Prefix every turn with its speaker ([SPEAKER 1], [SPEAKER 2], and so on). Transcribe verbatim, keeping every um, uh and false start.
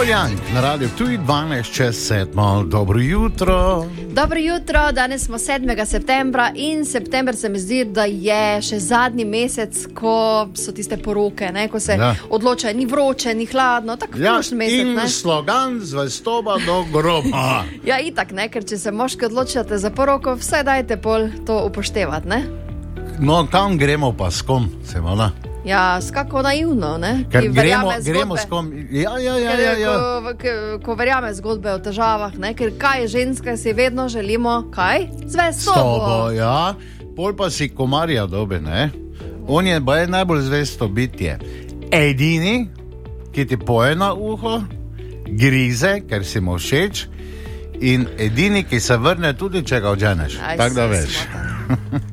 [SPEAKER 1] Young na radiju Ptuj, dvanajst čez sedmo. Dobro jutro.
[SPEAKER 2] Dobro jutro, danes smo sedmega septembra in september se mi zdi, da je še zadnji mesec, ko so tiste poroke, ne? Ko se ja. odločajo, ni vroče, ni hladno, tako
[SPEAKER 1] ja,
[SPEAKER 2] mesec.
[SPEAKER 1] In
[SPEAKER 2] ne?
[SPEAKER 1] slogan zvestoba do groba.
[SPEAKER 2] Ja, itak, ne? Ker če se moški odločate za poroko, vsaj dajte pol to upoštevati, ne?
[SPEAKER 1] No, kam gremo pa s kom, se voda?
[SPEAKER 2] Ja, skako naivno, ne?
[SPEAKER 1] Ker gremo, gremo s kom. Ja, ja, ja, ja, ja.
[SPEAKER 2] Ko, ko, ko verjame zgodbe o težavah, ne? Ker kaj je ženska, si vedno želimo, kaj? Zvestobo.
[SPEAKER 1] Stobo, ja. Pol pa si komarja dobe, ne? On je baje najbolj zvesto bitje. Edini, ki ti poje na uho, grize, ker si mu všeč, in edini, ki se vrne tudi, če ga odženeš. Tako da veš.